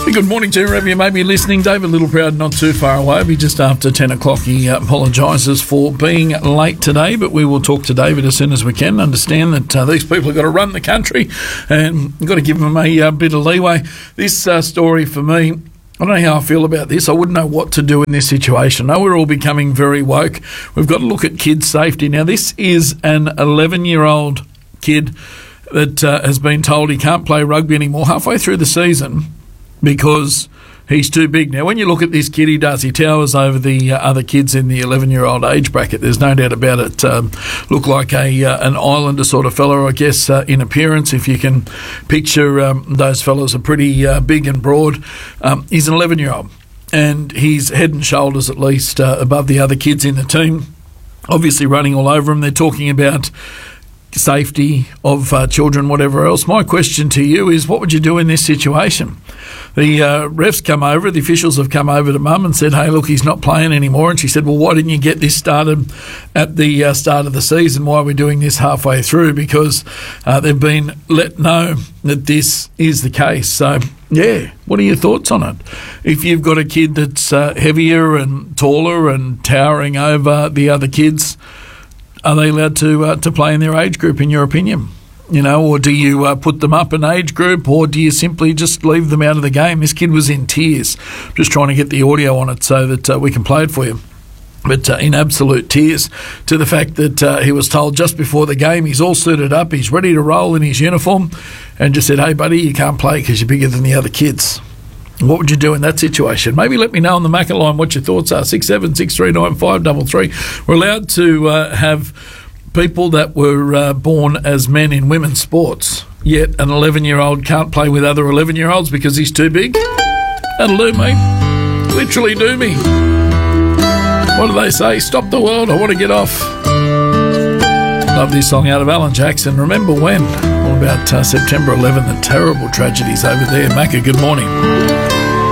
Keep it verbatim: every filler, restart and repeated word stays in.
Good morning to wherever you may be listening. David Littleproud not too far away. It'll be just after ten o'clock. He uh, apologises for being late today, but we will talk to David as soon as we can. Understand that uh, these people have got to run the country and we've got to give them a uh, bit of leeway. This uh, story for me, I don't know how I feel about this. I wouldn't know what to do in this situation. I know we're all becoming very woke. We've got to look at kids' safety. Now, this is an eleven-year-old kid that uh, has been told he can't play rugby anymore halfway through the season because he's too big. Now, when you look at this kid, he does. He towers over the uh, other kids in the eleven-year-old age bracket. There's no doubt about it. Um, look like a uh, an Islander sort of fellow, I guess, uh, in appearance. If you can picture, um, those fellows are pretty uh, big and broad. Um, he's an eleven-year-old, and he's head and shoulders at least uh, above the other kids in the team, obviously running all over them. They're talking about safety of uh, children, whatever else. My question to you is, what would you do in this situation? The uh, refs come over, the officials have come over to Mum and said, hey, look, he's not playing anymore. And she said, well, why didn't you get this started at the uh, start of the season? Why are we doing this halfway through? Because uh, they've been let know that this is the case. So, yeah, what are your thoughts on it? If you've got a kid that's uh, heavier and taller and towering over the other kids, are they allowed to uh, to play in their age group, in your opinion? You know, or do you uh, put them up an age group, or do you simply just leave them out of the game? This kid was in tears. Just trying to get the audio on it so that uh, we can play it for you. But uh, in absolute tears to the fact that uh, he was told just before the game he's all suited up, he's ready to roll in his uniform, and just said, hey, buddy, you can't play because you're bigger than the other kids. What would you do in that situation? Maybe let me know on the Macca line what your thoughts are. six seven six three nine five three three. We're allowed to uh, have people that were uh, born as men in women's sports, yet an eleven-year-old can't play with other eleven-year-olds because he's too big. That'll do me. Literally do me. What do they say? Stop the world, I want to get off. Love this song out of Alan Jackson. Remember when? All about uh, September eleventh, the terrible tragedies over there. Macca, good morning.